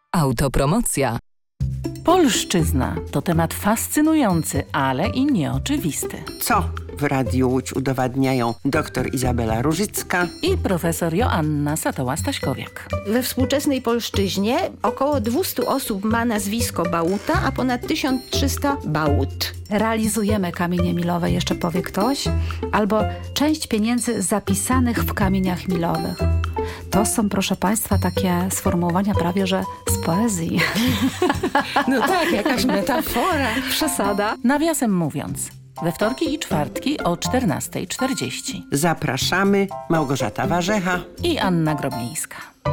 Autopromocja. Polszczyzna to temat fascynujący, ale i nieoczywisty. Co w Radiu Łódź udowadniają dr Izabela Różycka i profesor Joanna Satoła-Staśkowiak. We współczesnej polszczyźnie około 200 osób ma nazwisko Bałuta, a ponad 1300 Bałut. Realizujemy kamienie milowe, jeszcze powie ktoś, albo część pieniędzy zapisanych w kamieniach milowych. To są, proszę Państwa, takie sformułowania prawie, że z poezji. No tak, jakaś metafora. Przesada. Nawiasem mówiąc, we wtorki i czwartki o 14:40. Zapraszamy, Małgorzata Warzecha i Anna Groblińska.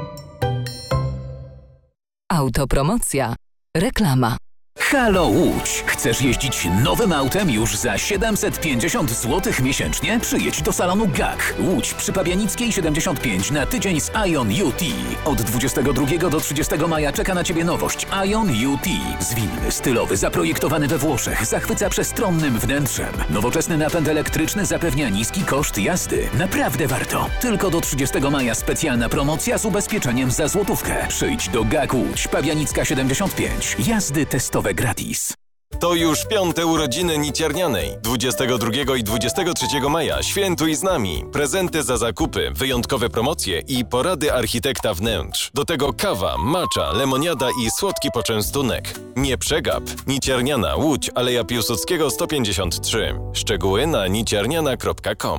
Autopromocja. Reklama. Halo Łódź! Chcesz jeździć nowym autem już za 750 zł miesięcznie? Przyjedź do salonu GAK. Łódź przy Pabianickiej 75 na tydzień z Ion UT. Od 22 do 30 maja czeka na Ciebie nowość Ion UT. Zwinny, stylowy, zaprojektowany we Włoszech, zachwyca przestronnym wnętrzem. Nowoczesny napęd elektryczny zapewnia niski koszt jazdy. Naprawdę warto. Tylko do 30 maja specjalna promocja z ubezpieczeniem za złotówkę. Przyjdź do GAK Łódź, Pabianicka 75. Jazdy testowe gratis. To już 5. urodziny Niciarnianej. 22 i 23 maja świętuj z nami. Prezenty za zakupy, wyjątkowe promocje i porady architekta wnętrz. Do tego kawa, matcha, lemoniada i słodki poczęstunek. Nie przegap. Niciarniana, Łódź, Aleja Piłsudskiego 153. Szczegóły na niciarniana.com.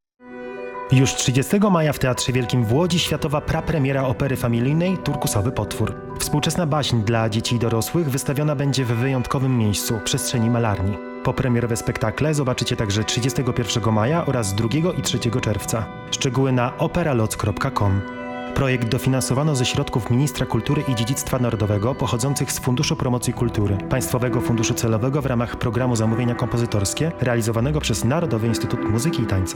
Już 30 maja w Teatrze Wielkim w Łodzi światowa prapremiera opery familijnej Turkusowy potwór. Współczesna baśń dla dzieci i dorosłych wystawiona będzie w wyjątkowym miejscu, przestrzeni Malarni. Popremierowe spektakle zobaczycie także 31 maja oraz 2 i 3 czerwca. Szczegóły na operaloc.com. Projekt dofinansowano ze środków Ministra Kultury i Dziedzictwa Narodowego pochodzących z Funduszu Promocji Kultury, Państwowego Funduszu Celowego w ramach programu Zamówienia Kompozytorskie realizowanego przez Narodowy Instytut Muzyki i Tańca.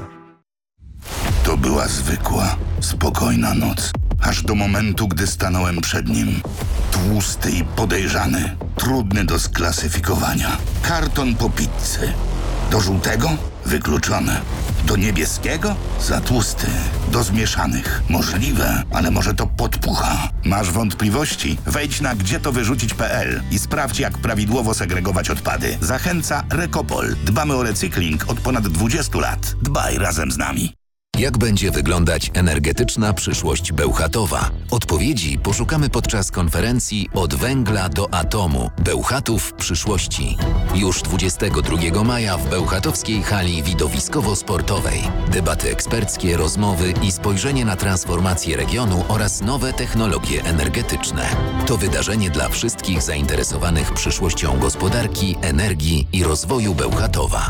To była zwykła, spokojna noc, aż do momentu, gdy stanąłem przed nim. Tłusty i podejrzany, trudny do sklasyfikowania. Karton po pizzy. Do żółtego? Wykluczone. Do niebieskiego? Za tłusty. Do zmieszanych? Możliwe, ale może to podpucha. Masz wątpliwości? Wejdź na gdzietowyrzucić.pl i sprawdź, jak prawidłowo segregować odpady. Zachęca Rekopol. Dbamy o recykling od ponad 20 lat. Dbaj razem z nami. Jak będzie wyglądać energetyczna przyszłość Bełchatowa? Odpowiedzi poszukamy podczas konferencji Od węgla do atomu – Bełchatów przyszłości. Już 22 maja w bełchatowskiej hali widowiskowo-sportowej. Debaty eksperckie, rozmowy i spojrzenie na transformację regionu oraz nowe technologie energetyczne. To wydarzenie dla wszystkich zainteresowanych przyszłością gospodarki, energii i rozwoju Bełchatowa.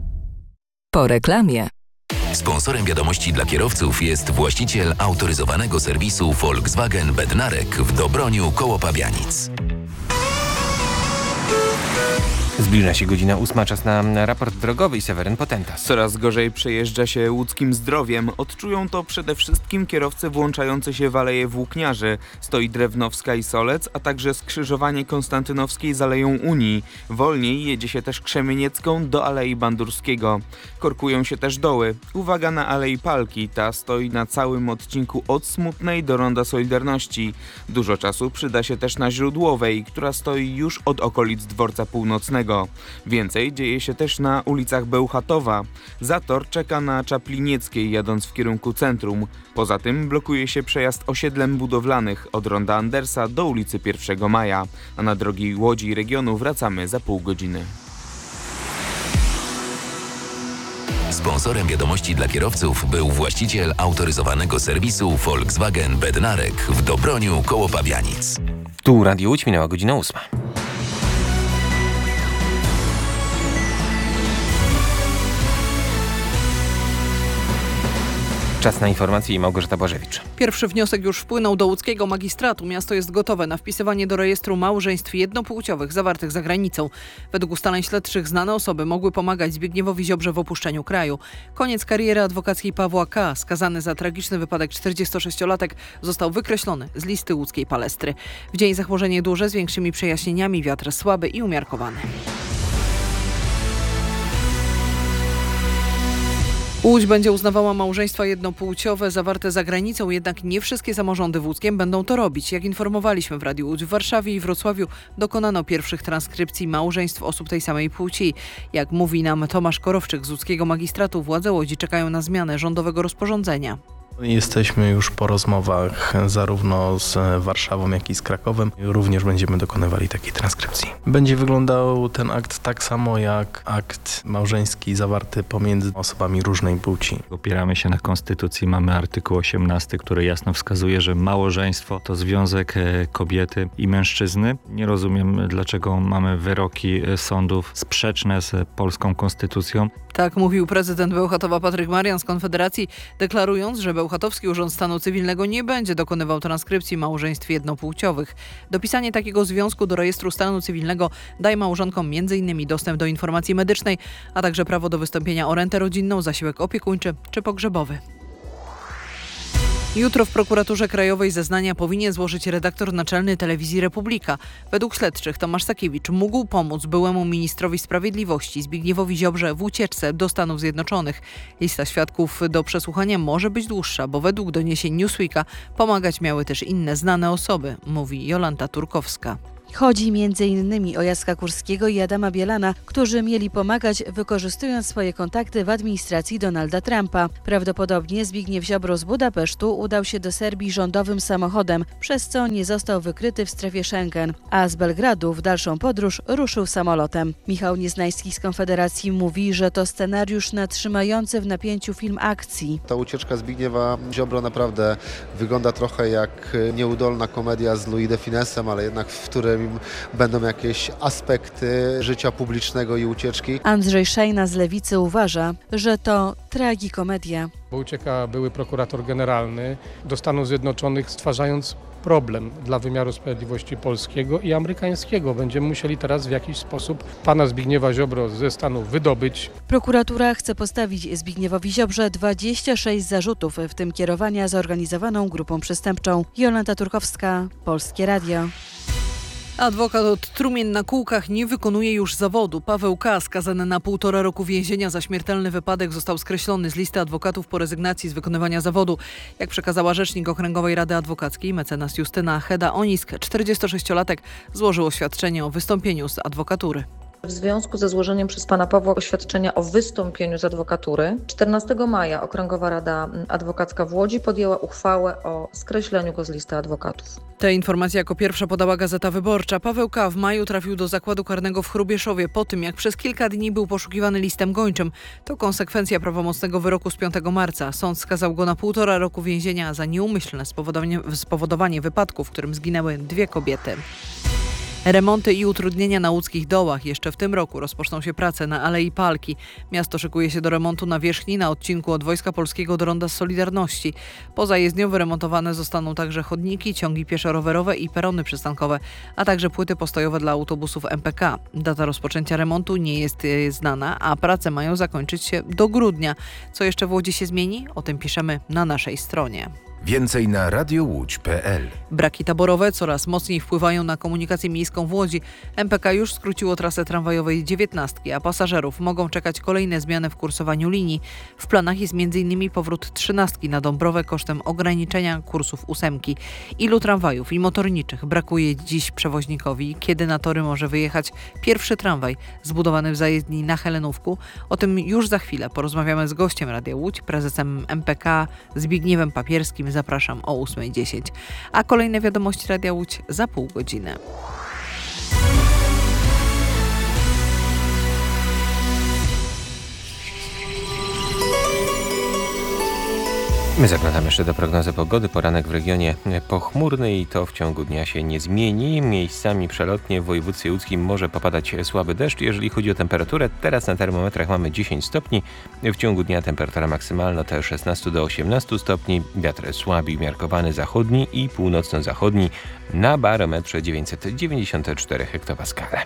Po reklamie. Sponsorem wiadomości dla kierowców jest właściciel autoryzowanego serwisu Volkswagen Bednarek w Dobroniu koło Pabianic. Zbliża się godzina 8, czas na raport drogowy i Seweryn Potentas. Coraz gorzej przejeżdża się łódzkim Zdrowiem. Odczują to przede wszystkim kierowcy włączający się w Aleję Włókniarzy. Stoi Drewnowska i Solec, a także skrzyżowanie Konstantynowskiej z Aleją Unii. Wolniej jedzie się też Krzemieniecką do Alei Bandurskiego. Korkują się też doły. Uwaga na Alei Palki. Ta stoi na całym odcinku od Smutnej do Ronda Solidarności. Dużo czasu przyda się też na Źródłowej, która stoi już od okolic Dworca Północnego. Więcej dzieje się też na ulicach Bełchatowa. Zator czeka na Czaplinieckiej jadąc w kierunku centrum. Poza tym blokuje się przejazd osiedlem budowlanych od ronda Andersa do ulicy 1 Maja. A na drogi Łodzi i regionu wracamy za pół godziny. Sponsorem wiadomości dla kierowców był właściciel autoryzowanego serwisu Volkswagen Bednarek w Dobroniu koło Pabianic. Tu Radio Łódź, minęła godzina 8. Czas na informacje i Małgorzata Błażewicz. Pierwszy wniosek już wpłynął do łódzkiego magistratu. Miasto jest gotowe na wpisywanie do rejestru małżeństw jednopłciowych zawartych za granicą. Według ustaleń śledczych znane osoby mogły pomagać Zbigniewowi Ziobrze w opuszczeniu kraju. Koniec kariery adwokackiej Pawła K., skazany za tragiczny wypadek 46-latek, został wykreślony z listy łódzkiej palestry. W dzień zachmurzenie duże z większymi przejaśnieniami, wiatr słaby i umiarkowany. Łódź będzie uznawała małżeństwa jednopłciowe zawarte za granicą, jednak nie wszystkie samorządy w Łódzkiem będą to robić. Jak informowaliśmy w Radiu Łódź, w Warszawie i Wrocławiu dokonano pierwszych transkrypcji małżeństw osób tej samej płci. Jak mówi nam Tomasz Korowczyk z łódzkiego magistratu, władze Łodzi czekają na zmianę rządowego rozporządzenia. Jesteśmy już po rozmowach zarówno z Warszawą, jak i z Krakowem. Również będziemy dokonywali takiej transkrypcji. Będzie wyglądał ten akt tak samo jak akt małżeński zawarty pomiędzy osobami różnej płci. Opieramy się na Konstytucji, mamy artykuł 18, który jasno wskazuje, że małżeństwo to związek kobiety i mężczyzny. Nie rozumiem, dlaczego mamy wyroki sądów sprzeczne z polską konstytucją. Tak mówił prezydent Bełchatowa Patryk Marian z Konfederacji, deklarując, że Bełchatowski Urząd Stanu Cywilnego nie będzie dokonywał transkrypcji małżeństw jednopłciowych. Dopisanie takiego związku do rejestru stanu cywilnego daje małżonkom m.in. dostęp do informacji medycznej, a także prawo do wystąpienia o rentę rodzinną, zasiłek opiekuńczy czy pogrzebowy. Jutro w Prokuraturze Krajowej zeznania powinien złożyć redaktor naczelny Telewizji Republika. Według śledczych Tomasz Sakiewicz mógł pomóc byłemu ministrowi sprawiedliwości Zbigniewowi Ziobrze w ucieczce do Stanów Zjednoczonych. Lista świadków do przesłuchania może być dłuższa, bo według doniesień Newsweeka pomagać miały też inne znane osoby, mówi Jolanta Turkowska. Chodzi m.in. o Jacka Kurskiego i Adama Bielana, którzy mieli pomagać, wykorzystując swoje kontakty w administracji Donalda Trumpa. Prawdopodobnie Zbigniew Ziobro z Budapesztu udał się do Serbii rządowym samochodem, przez co nie został wykryty w strefie Schengen, a z Belgradu w dalszą podróż ruszył samolotem. Michał Nieznajski z Konfederacji mówi, że to scenariusz na trzymający w napięciu film akcji. Ta ucieczka Zbigniewa Ziobro naprawdę wygląda trochę jak nieudolna komedia z Louis de Finesem, ale jednak w którym będą jakieś aspekty życia publicznego i ucieczki. Andrzej Szejna z Lewicy uważa, że to tragikomedia. Bo ucieka były prokurator generalny do Stanów Zjednoczonych, stwarzając problem dla wymiaru sprawiedliwości polskiego i amerykańskiego. Będziemy musieli teraz w jakiś sposób pana Zbigniewa Ziobro ze Stanów wydobyć. Prokuratura chce postawić Zbigniewowi Ziobrze 26 zarzutów, w tym kierowania zorganizowaną grupą przestępczą. Jolanta Turkowska, Polskie Radio. Adwokat od trumien na kółkach nie wykonuje już zawodu. Paweł K., skazany na 1,5 roku więzienia za śmiertelny wypadek, został skreślony z listy adwokatów po rezygnacji z wykonywania zawodu. Jak przekazała rzecznik Okręgowej Rady Adwokackiej, mecenas Justyna Heda-Onisk, 46-latek złożył oświadczenie o wystąpieniu z adwokatury. W związku ze złożeniem przez pana Pawła oświadczenia o wystąpieniu z adwokatury 14 maja Okręgowa Rada Adwokacka w Łodzi podjęła uchwałę o skreśleniu go z listy adwokatów. Te informacje jako pierwsza podała Gazeta Wyborcza. Paweł K. w maju trafił do zakładu karnego w Chrubieszowie po tym, jak przez kilka dni był poszukiwany listem gończym. To konsekwencja prawomocnego wyroku z 5 marca. Sąd skazał go na 1,5 roku więzienia za nieumyślne spowodowanie wypadku, w którym zginęły 2 kobiety. Remonty i utrudnienia na łódzkich dołach. Jeszcze w tym roku rozpoczną się prace na Alei Palki. Miasto szykuje się do remontu nawierzchni na odcinku od Wojska Polskiego do Ronda Solidarności. Poza jezdnią wyremontowane zostaną także chodniki, ciągi pieszo-rowerowe i perony przystankowe, a także płyty postojowe dla autobusów MPK. Data rozpoczęcia remontu nie jest znana, a prace mają zakończyć się do grudnia. Co jeszcze w Łodzi się zmieni? O tym piszemy na naszej stronie. Więcej na radiołódź.pl. Braki taborowe coraz mocniej wpływają na komunikację miejską w Łodzi. MPK już skróciło trasę tramwajowej 19, a pasażerów mogą czekać kolejne zmiany w kursowaniu linii. W planach jest m.in. powrót 13 na Dąbrowę kosztem ograniczenia kursów 8. Ilu tramwajów i motorniczych brakuje dziś przewoźnikowi? Kiedy na tory może wyjechać pierwszy tramwaj zbudowany w zajezdni na Helenówku? O tym już za chwilę porozmawiamy z gościem Radia Łódź, prezesem MPK Zbigniewem Papierskim. Zapraszam o 8:10. A kolejne wiadomości Radia Łódź za pół godziny. My zaglądamy jeszcze do prognozy pogody. Poranek w regionie pochmurny i to w ciągu dnia się nie zmieni. Miejscami przelotnie w województwie łódzkim może popadać słaby deszcz. Jeżeli chodzi o temperaturę, teraz na termometrach mamy 10 stopni. W ciągu dnia temperatura maksymalna to 16 do 18 stopni. Wiatr słaby, umiarkowany zachodni i północno-zachodni na barometrze 994 hektopaskale.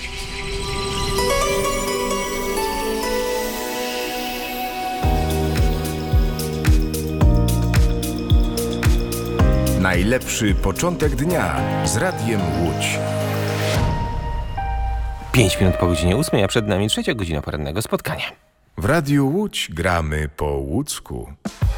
Najlepszy początek dnia z Radiem Łódź. 5 minut po godzinie 8, a przed nami 3. godzina porannego spotkania. W Radiu Łódź gramy po łódzku.